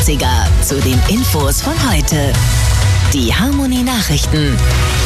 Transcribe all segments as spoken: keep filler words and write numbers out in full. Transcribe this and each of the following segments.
achtziger zu den Infos von heute. Die Harmonie Nachrichten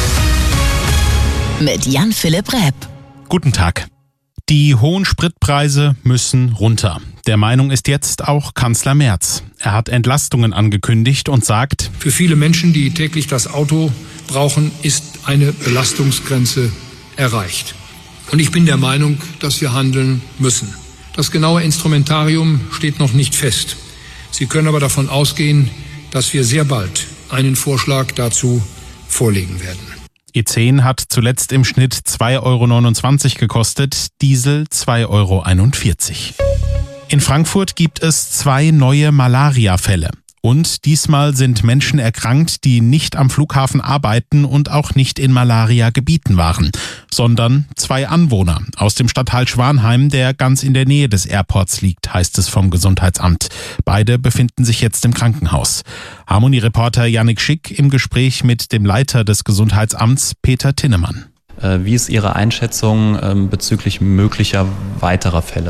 mit Jan-Philipp Repp. Guten Tag. Die hohen Spritpreise müssen runter. Der Meinung ist jetzt auch Kanzler Merz. Er hat Entlastungen angekündigt und sagt: Für viele Menschen, die täglich das Auto brauchen, ist eine Belastungsgrenze erreicht. Und ich bin der Meinung, dass wir handeln müssen. Das genaue Instrumentarium steht noch nicht fest. Sie können aber davon ausgehen, dass wir sehr bald einen Vorschlag dazu vorlegen werden. E zehn hat zuletzt im Schnitt zwei Euro neunundzwanzig gekostet, Diesel zwei Euro einundvierzig. In Frankfurt gibt es zwei neue Malaria-Fälle. Und diesmal sind Menschen erkrankt, die nicht am Flughafen arbeiten und auch nicht in Malaria-Gebieten waren, sondern zwei Anwohner aus dem Stadtteil Schwanheim, der ganz in der Nähe des Airports liegt, heißt es vom Gesundheitsamt. Beide befinden sich jetzt im Krankenhaus. Harmonie-Reporter Yannick Schick im Gespräch mit dem Leiter des Gesundheitsamts, Peter Tinnemann. Wie ist Ihre Einschätzung bezüglich möglicher weiterer Fälle?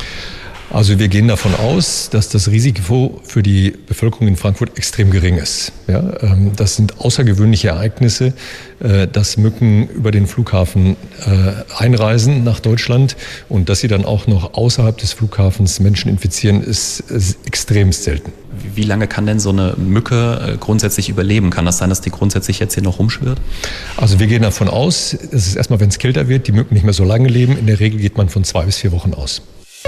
Also wir gehen davon aus, dass das Risiko für die Bevölkerung in Frankfurt extrem gering ist. Ja, das sind außergewöhnliche Ereignisse, dass Mücken über den Flughafen einreisen nach Deutschland und dass sie dann auch noch außerhalb des Flughafens Menschen infizieren, ist, ist extrem selten. Wie lange kann denn so eine Mücke grundsätzlich überleben? Kann das sein, dass die grundsätzlich jetzt hier noch rumschwirrt? Also wir gehen davon aus, es ist erstmal, wenn es kälter wird, die Mücken nicht mehr so lange leben. In der Regel geht man von zwei bis vier Wochen aus.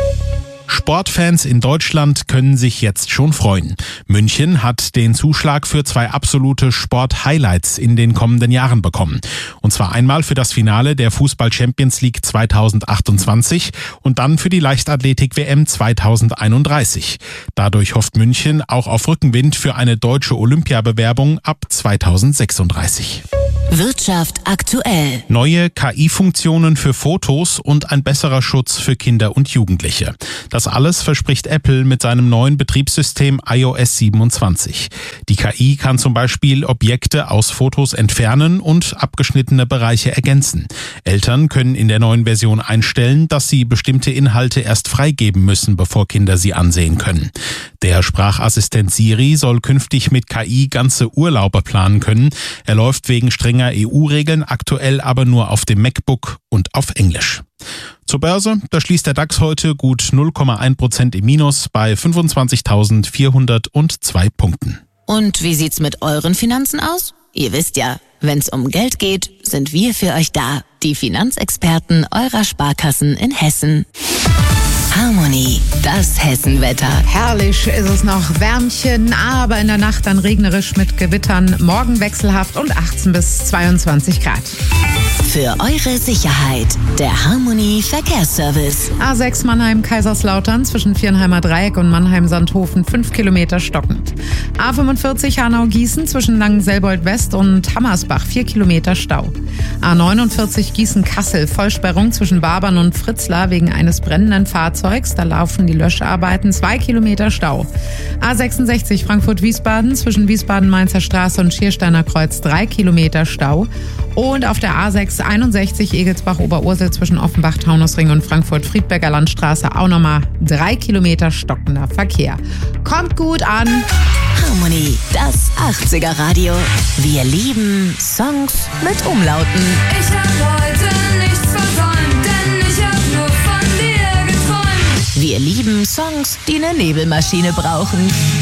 Sportfans in Deutschland können sich jetzt schon freuen. München hat den Zuschlag für zwei absolute Sport-Highlights in den kommenden Jahren bekommen. Und zwar einmal für das Finale der Fußball-Champions League zweitausendachtundzwanzig und dann für die Leichtathletik-W M zweitausendeinunddreißig. Dadurch hofft München auch auf Rückenwind für eine deutsche Olympiabewerbung ab zweitausendsechsunddreißig. Wirtschaft aktuell. Neue K I-Funktionen für Fotos und ein besserer Schutz für Kinder und Jugendliche. Das alles verspricht Apple mit seinem neuen Betriebssystem i O S siebenundzwanzig. Die K I kann zum Beispiel Objekte aus Fotos entfernen und abgeschnittene Bereiche ergänzen. Eltern können in der neuen Version einstellen, dass sie bestimmte Inhalte erst freigeben müssen, bevor Kinder sie ansehen können. Der Sprachassistent Siri soll künftig mit K I ganze Urlaube planen können. Er läuft wegen strenger E U-Regeln aktuell aber nur auf dem MacBook und auf Englisch. Zur Börse, da schließt der DAX heute gut null Komma eins Prozent im Minus bei fünfundzwanzigtausendvierhundertzwei Punkten. Und wie sieht's mit euren Finanzen aus? Ihr wisst ja, wenn's um Geld geht, sind wir für euch da. Die Finanzexperten eurer Sparkassen in Hessen. Harmonie, das Hessenwetter. Herrlich ist es noch, Wärmchen, aber in der Nacht dann regnerisch mit Gewittern, morgen wechselhaft und achtzehn bis zweiundzwanzig Grad. Für eure Sicherheit, der Harmonie Verkehrsservice. A sechs Mannheim-Kaiserslautern zwischen Viernheimer Dreieck und Mannheim-Sandhofen fünf Kilometer stockend. A fünfundvierzig Hanau-Gießen zwischen Langenselbold-West und Hammersbach vier Kilometer Stau. A neunundvierzig Gießen-Kassel Vollsperrung zwischen Barbern und Fritzlar wegen eines brennenden Fahrzeugs. Da laufen die Löscharbeiten, zwei Kilometer Stau. A sechsundsechzig Frankfurt-Wiesbaden zwischen Wiesbaden-Mainzer Straße und Schiersteiner Kreuz drei Kilometer Stau. Und auf der A sechs einundsechzig Egelsbach-Oberursel zwischen Offenbach-Taunusring und Frankfurt-Friedberger Landstraße auch nochmal drei Kilometer stockender Verkehr. Kommt gut an! Harmonie, das achtziger Radio. Wir lieben Songs mit Umlauten. Ich hab heute nichts versäumt, denn ich hab nur von dir geträumt. Wir lieben Songs, die eine Nebelmaschine brauchen.